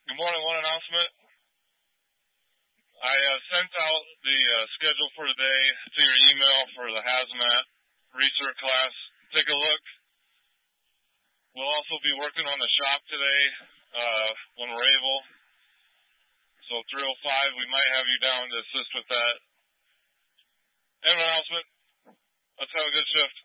Good morning. One announcement. I sent out the schedule for today to your email for the hazmat research class. Take a look. We'll also be working on the shop today when we're able. So 305, we might have you down to assist with that. And an announcement. Let's have a good shift.